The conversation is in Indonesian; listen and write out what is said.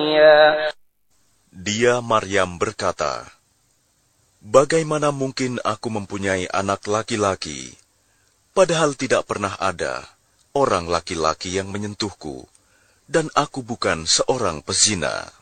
Dia Maryam berkata, "Bagaimana mungkin aku mempunyai anak laki-laki, padahal tidak pernah ada orang laki-laki yang menyentuhku, dan aku bukan seorang pezina."